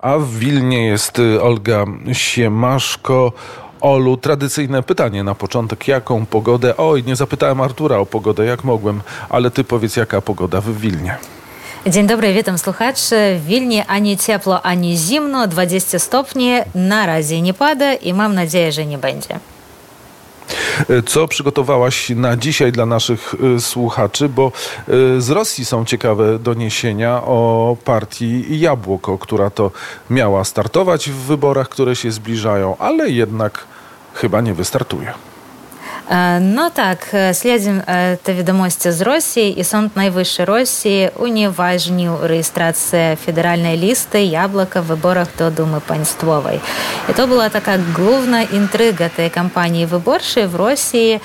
a w Wilnie jest Olga Siemaszko. Olu, tradycyjne pytanie na początek. Jaką pogodę? Oj, nie zapytałem Artura o pogodę, jak mogłem, ale ty powiedz, jaka pogoda w Wilnie? Dzień dobry, witam słuchaczy. W Wilnie ani ciepło, ani zimno, 20 stopni. Na razie nie pada i mam nadzieję, że nie będzie. Co przygotowałaś na dzisiaj dla naszych słuchaczy? Bo z Rosji są ciekawe doniesienia o partii Jabłoko, która to miała startować w wyborach, które się zbliżają, ale jednak chyba nie wystartuje. No tak, śledzimy te wiadomości z Rosji i Sąd Najwyższy Rosji unieważnił rejestrację federalnej listy Jabłka w wyborach do Dumy Państwowej. I to była taka główna intryga tej kampanii wyborczej w Rosji,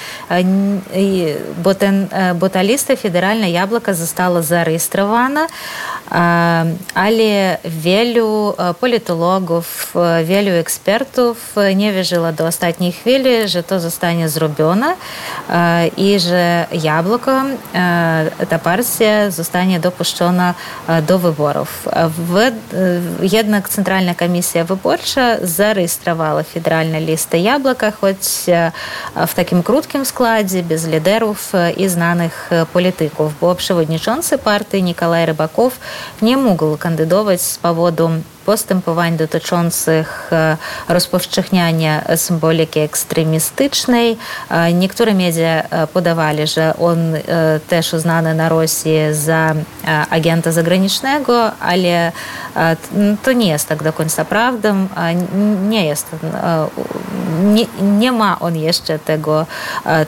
bo ta lista federalna Jabłka została zarejestrowana, ale wielu politologów, wielu ekspertów nie wierzyło do ostatniej chwili, że to zostanie zrobione i że Jabłko, ta partia, zostanie dopuszczona do wyborów. Jednak Centralna Komisja Wyborcza zarejestrowała federalną listę Jabłka, choć w takim krótkim składzie, bez liderów i znanych polityków, bo przewodniczący partii Nikolaj Rybakow nie mógł kandydować z powodu postępowań dotyczących rozpowszechniania symboliki ekstremistycznej. Niektóre media podawali, że on też uznany na Rosji za agenta zagranicznego, ale to nie jest tak do końca prawdą. Nie ma on jeszcze